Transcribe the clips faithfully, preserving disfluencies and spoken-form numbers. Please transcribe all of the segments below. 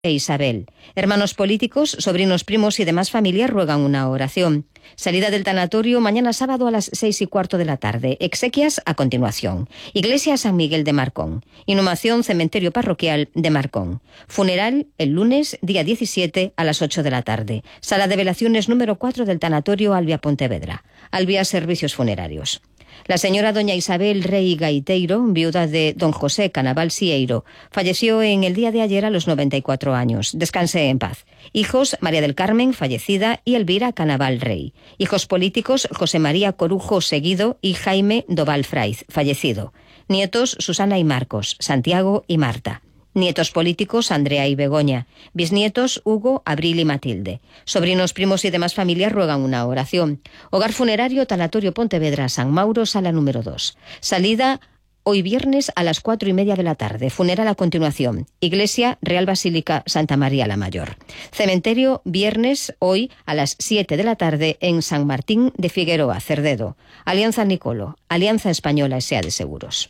e Isabel. Hermanos políticos, sobrinos, primos y demás familias ruegan una oración. Salida del tanatorio mañana sábado a las seis y cuarto de la tarde. Exequias a continuación. Iglesia San Miguel de Marcón. Inhumación cementerio parroquial de Marcón. Funeral el lunes, día diecisiete, a las ocho de la tarde. Sala de velaciones número cuatro del tanatorio Albia Pontevedra. Albia Servicios Funerarios. La señora doña Isabel Rey Gaiteiro, viuda de don José Canaval Sieiro, falleció en el día de ayer a los noventa y cuatro años. Descanse en paz. Hijos, María del Carmen, fallecida, y Elvira Canaval Rey. Hijos políticos, José María Corujo Seguido y Jaime Doval Fraiz, fallecido. Nietos, Susana y Marcos, Santiago y Marta. Nietos políticos, Andrea y Begoña. Bisnietos, Hugo, Abril y Matilde. Sobrinos, primos y demás familias ruegan una oración. Hogar funerario, Tanatorio Pontevedra, San Mauro, sala número dos. Salida hoy viernes a las cuatro y media de la tarde. Funeral a continuación. Iglesia Real Basílica Santa María la Mayor. Cementerio, viernes, hoy a las siete de la tarde en San Martín de Figueroa, Cerdedo. Alianza Nicolo, Alianza Española S A de Seguros.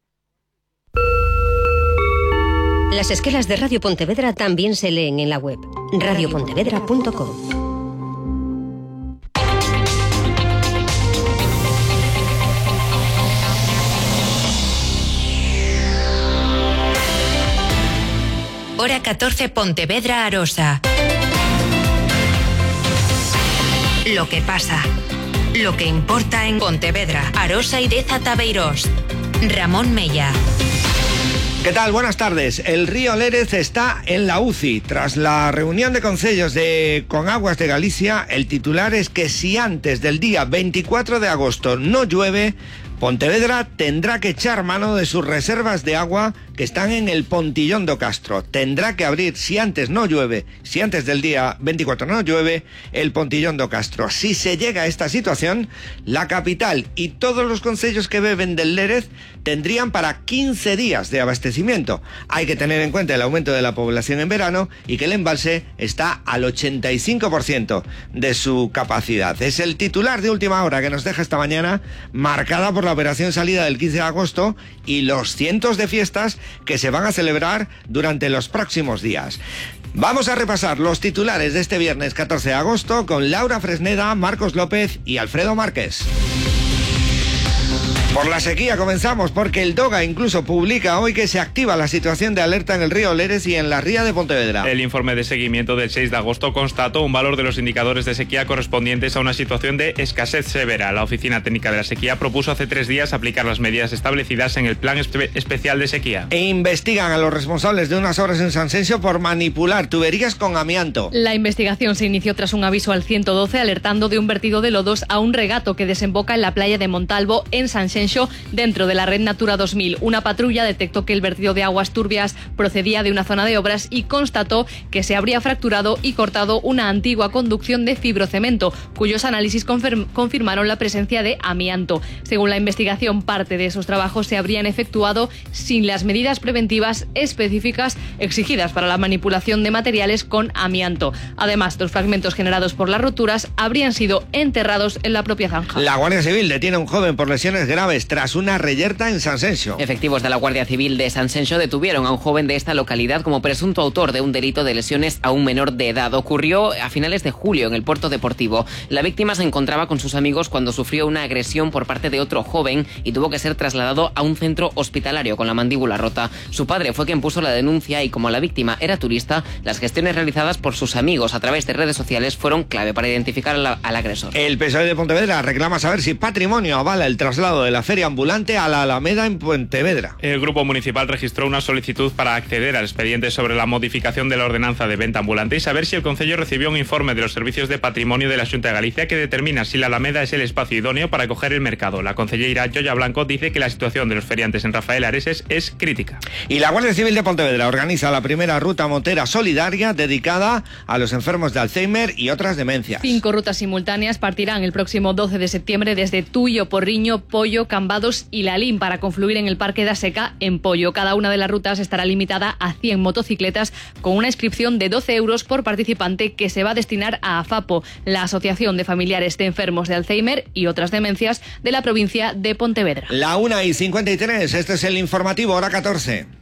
Las esquelas de Radio Pontevedra también se leen en la web radio pontevedra punto com. Hora catorce, Pontevedra, Arosa. Lo que pasa, lo que importa en Pontevedra, Arosa y Deza Tabeirós. Ramón Mella. ¿Qué tal? Buenas tardes. El río Lérez está en la U C I. Tras la reunión de concellos de Conaguas de Galicia, el titular es que si antes del día veinticuatro de agosto no llueve, Pontevedra tendrá que echar mano de sus reservas de agua que están en el Pontillón do Castro. Tendrá que abrir, si antes no llueve, si antes del día veinticuatro no llueve, el Pontillón do Castro. Si se llega a esta situación, la capital y todos los concellos que beben del Lérez tendrían para quince días de abastecimiento. Hay que tener en cuenta el aumento de la población en verano y que el embalse está al ochenta y cinco por ciento de su capacidad. Es el titular de última hora que nos deja esta mañana, marcada por la operación salida del quince de agosto y los cientos de fiestas que se van a celebrar durante los próximos días. Vamos a repasar los titulares de este viernes catorce de agosto con Laura Fresneda, Marcos López y Alfredo Márquez. Por la sequía comenzamos porque el DOGA incluso publica hoy que se activa la situación de alerta en el río Lérez y en la ría de Pontevedra. El informe de seguimiento del seis de agosto constató un valor de los indicadores de sequía correspondientes a una situación de escasez severa. La Oficina Técnica de la Sequía propuso hace tres días aplicar las medidas establecidas en el Plan Espe- Especial de Sequía. E investigan a los responsables de unas obras en Sanxenxo por manipular tuberías con amianto. La investigación se inició tras un aviso al ciento doce alertando de un vertido de lodos a un regato que desemboca en la playa de Montalvo, en Sanxenxo, dentro de la red Natura dos mil. Una patrulla detectó que el vertido de aguas turbias procedía de una zona de obras y constató que se habría fracturado y cortado una antigua conducción de fibrocemento, cuyos análisis confirm- confirmaron la presencia de amianto. Según la investigación, parte de esos trabajos se habrían efectuado sin las medidas preventivas específicas exigidas para la manipulación de materiales con amianto. Además, los fragmentos generados por las roturas habrían sido enterrados en la propia zanja. La Guardia Civil detiene a un joven por lesiones graves tras una reyerta en Sanxenxo. Efectivos de la Guardia Civil de Sanxenxo detuvieron a un joven de esta localidad como presunto autor de un delito de lesiones a un menor de edad. Ocurrió a finales de julio en el puerto deportivo. La víctima se encontraba con sus amigos cuando sufrió una agresión por parte de otro joven y tuvo que ser trasladado a un centro hospitalario con la mandíbula rota. Su padre fue quien puso la denuncia y como la víctima era turista, las gestiones realizadas por sus amigos a través de redes sociales fueron clave para identificar al, al agresor. El P S O E de Pontevedra reclama saber si Patrimonio avala el traslado de la feria ambulante a la Alameda en Pontevedra. El Grupo Municipal registró una solicitud para acceder al expediente sobre la modificación de la ordenanza de venta ambulante y saber si el Concello recibió un informe de los servicios de patrimonio de la Xunta de Galicia que determina si la Alameda es el espacio idóneo para acoger el mercado. La concelleira Yoya Blanco dice que la situación de los feriantes en Rafael Areses es crítica. Y la Guardia Civil de Pontevedra organiza la primera ruta motera solidaria dedicada a los enfermos de Alzheimer y otras demencias. Cinco rutas simultáneas partirán el próximo doce de septiembre desde Tuyo, Porriño, Pollo, Cambados y Lalín para confluir en el Parque da Seca en Pollo. Cada una de las rutas estará limitada a cien motocicletas con una inscripción de doce euros por participante que se va a destinar a AFAPO, la Asociación de Familiares de Enfermos de Alzheimer y otras demencias de la provincia de Pontevedra. La una y cincuenta y tres, este es el informativo, hora catorce.